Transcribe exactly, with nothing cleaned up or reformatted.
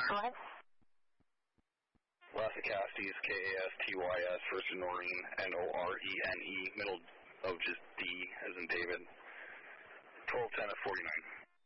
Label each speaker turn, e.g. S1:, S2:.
S1: What?
S2: Last of Casties, K A S T Y S, first of Noreen, N O R E N E, middle of just D as in David. twelve ten at forty-nine.